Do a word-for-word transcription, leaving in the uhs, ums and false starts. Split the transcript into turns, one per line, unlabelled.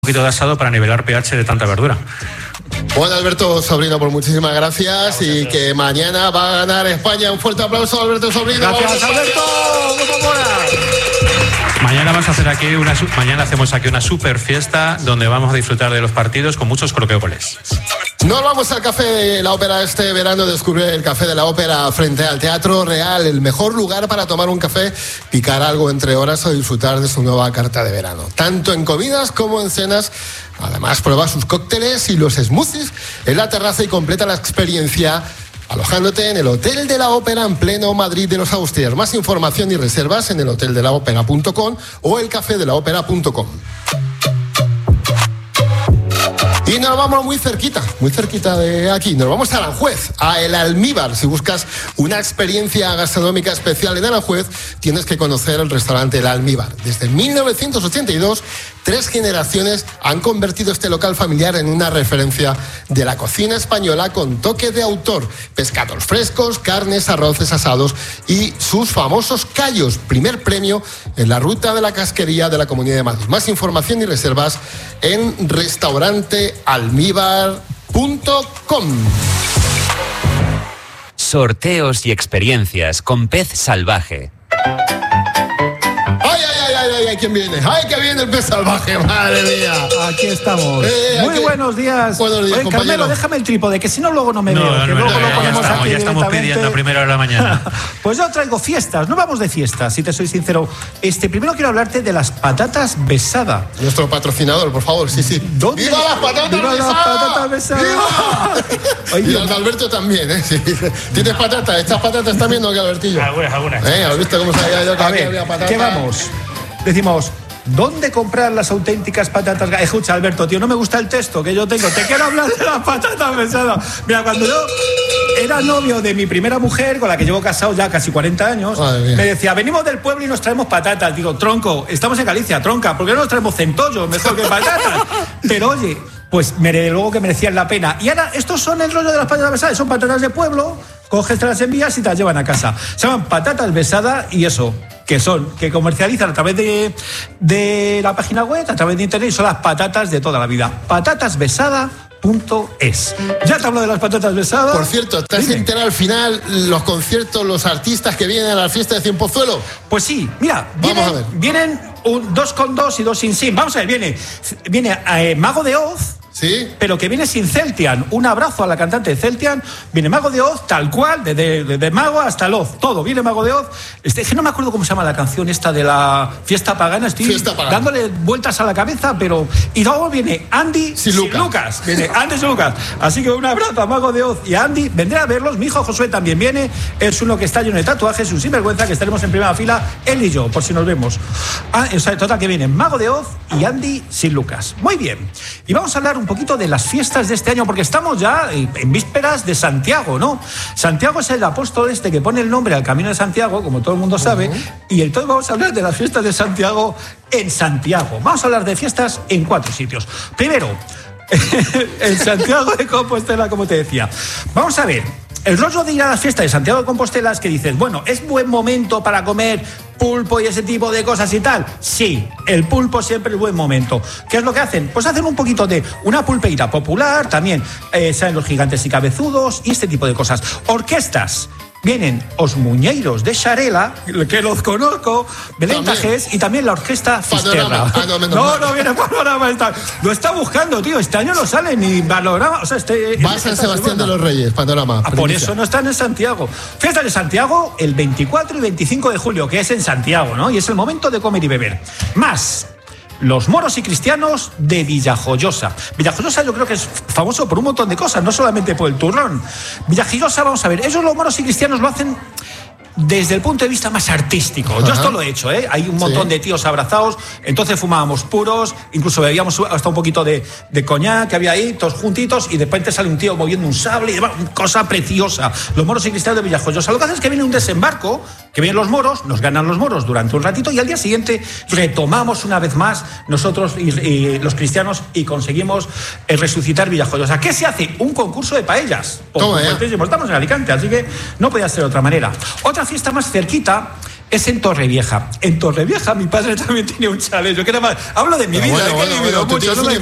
Un poquito de asado para nivelar pH de tanta verdura.
Bueno, Alberto Sobrino, por muchísimas gracias y que mañana va a ganar España. Un fuerte aplauso, Alberto Sobrino.
Gracias, Alberto. ¿Cómo mola?
Mañana vamos a hacer aquí una mañana hacemos aquí una super fiesta donde vamos a disfrutar de los partidos con muchos croquegoles.
Nos vamos al Café de la Ópera este verano. Descubre el Café de la Ópera frente al Teatro Real, el mejor lugar para tomar un café, picar algo entre horas o disfrutar de su nueva carta de verano, tanto en comidas como en cenas. Además, prueba sus cócteles y los smoothies en la terraza y completa la experiencia alojándote en el Hotel de la Ópera en pleno Madrid de los Austrias. Más información y reservas en el hotel de la ópera punto com o el café de la ópera punto com. Y nos vamos muy cerquita, muy cerquita de aquí. Nos vamos a Aranjuez, a El Almíbar. Si buscas una experiencia gastronómica especial en Aranjuez, tienes que conocer el restaurante El Almíbar. Desde mil novecientos ochenta y dos, tres generaciones han convertido este local familiar en una referencia de la cocina española con toque de autor. Pescados frescos, carnes, arroces asados y sus famosos callos. Primer premio en la ruta de la casquería de la Comunidad de Madrid. Más información y reservas en restaurante almíbar punto com.
Sorteos y experiencias con Pez Salvaje.
¡Ay, ay, ay, ay, ay! ¿Quién viene? ¡Ay, que viene el Pez Salvaje! ¡Madre mía!
Aquí estamos.
Eh,
Muy
aquí...
buenos días.
Buenos días,
Oye,
compañero.
Carmelo, déjame el trípode, que si no luego no me
No,
veo.
no,
que
no,
luego
no,
lo
ya,
ponemos
estamos,
aquí
ya estamos
directamente.
pidiendo a primera hora de la mañana.
Pues yo traigo fiestas. No vamos de fiestas, si te soy sincero. Este, primero quiero hablarte de las patatas Besada.
Nuestro patrocinador, por favor, sí, sí.
¿Dónde?
¡Viva las patatas
¡Viva
Besada!
las patatas Besada!
¡Viva!
Oye,
y las de Alberto también, ¿eh? Sí. ¿Tienes patatas? ¿Estas patatas también no, que Albertillo?
Algunas, algunas.
¿Eh? ¿Has visto cómo se había ido? Que
a
aquí
ver,
había patatas.
¿qué vamos? Decimos, ¿dónde comprar las auténticas patatas? Escucha, Alberto, tío, no me gusta el texto que yo tengo. Te quiero hablar de las patatas Besadas. Mira, cuando yo era novio de mi primera mujer, con la que llevo casado ya casi cuarenta años, me decía, venimos del pueblo y nos traemos patatas. Digo, tronco, estamos en Galicia, tronca, ¿por qué no nos traemos centollos mejor que patatas? Pero oye, pues me, luego que merecían la pena. Y ahora, estos son el rollo de las patatas Besadas. Son patatas de pueblo, coges, te las envías y te las llevan a casa. Se llaman patatas Besadas y eso, que son, que comercializan a través de, de la página web, a través de internet, y son las patatas de toda la vida. patatas besada punto es. Ya te hablo de las patatas Besadas.
Por cierto, ¿te has enterado al final los conciertos, los artistas que vienen a la fiesta de Cienpozuelo?
Pues sí, mira,
Vamos
vienen,
a ver.
vienen un, dos con dos y dos sin sin. Vamos a ver, viene, viene eh, Mago de Oz.
Sí.
Pero que viene sin Celtian. Un abrazo a la cantante de Celtian. Viene Mago de Oz, tal cual, desde de, de Mago hasta el Oz. Todo, viene Mago de Oz. Este, que no me acuerdo cómo se llama la canción esta de la fiesta pagana. Estoy
Fiesta pagana.
dándole vueltas a la cabeza, pero... Y luego viene Andy
Sin
sin
Lucas.
Lucas. Viene Andy sin Lucas. Así que un abrazo a Mago de Oz y a Andy. Vendré a verlos. Mi hijo Josué también viene. Es uno que está lleno de tatuajes, un sinvergüenza, que estaremos en primera fila, él y yo, por si nos vemos. Ah, o sea, total, que vienen Mago de Oz y Andy sin Lucas. Muy bien. Y vamos a hablar un poquito de las fiestas de este año, porque estamos ya en vísperas de Santiago, ¿no? Santiago es el apóstol este que pone el nombre al Camino de Santiago, como todo el mundo sabe, uh-huh. Y entonces vamos a hablar de las fiestas de Santiago en Santiago. Vamos a hablar de fiestas en cuatro sitios. Primero, en Santiago de Compostela, como te decía. Vamos a ver, el rollo de ir a las fiestas de Santiago de Compostela es que dices, bueno, ¿es buen momento para comer pulpo y ese tipo de cosas y tal? Sí, el pulpo siempre es buen momento. ¿Qué es lo que hacen? Pues hacen un poquito de una pulpeira popular, también eh, salen los gigantes y cabezudos y este tipo de cosas. Orquestas. Vienen os Muñeiros de Xarela, que los conozco, Belén Tajés, y también la Orquesta Fisterra.
Ah, no,
no, no viene Panorama. Está, lo está buscando, tío. Este año no sale ni Panorama. O sea, este,
Va a San Sebastián de los Reyes, Panorama.
Ah, por eso no están en Santiago. Fiesta de Santiago el veinticuatro y veinticinco de julio, que es en Santiago, ¿no? Y es el momento de comer y beber. Más los moros y cristianos de Villajoyosa. Villajoyosa yo creo que es famoso por un montón de cosas, no solamente por el turrón. Villajoyosa, vamos a ver, ellos los moros y cristianos lo hacen desde el punto de vista más artístico. Ajá. Yo esto lo he hecho, ¿eh? Hay un montón sí. de tíos abrazados, entonces fumábamos puros, incluso bebíamos hasta un poquito de, de coñac que había ahí, todos juntitos, y de repente sale un tío moviendo un sable y demás, cosa preciosa. Los moros y cristianos de Villajoyosa. Lo que hace es que viene un desembarco, que vienen los moros, nos ganan los moros durante un ratito y al día siguiente retomamos una vez más nosotros y, y los cristianos y conseguimos eh, resucitar Villajoyosa. ¿Qué se hace? Un concurso de paellas. Toma, ¿eh? Estamos en Alicante, así que no podía ser de otra manera. Otra fiesta más cerquita es en Torrevieja. En Torrevieja mi padre también tenía un chalet. Yo que era más, hablo de mi
Pero
vida,
bueno,
que
bueno,
he vivido
bueno, tú
mucho.
tienes
No
una
me